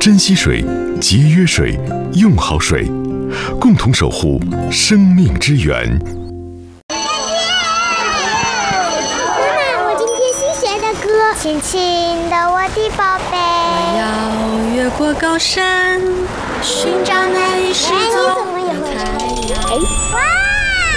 珍惜水，节约水，用好水，共同守护生命之源。 轻轻的，我的宝贝。 我要越过高山，寻找那一失踪的太阳。 哇！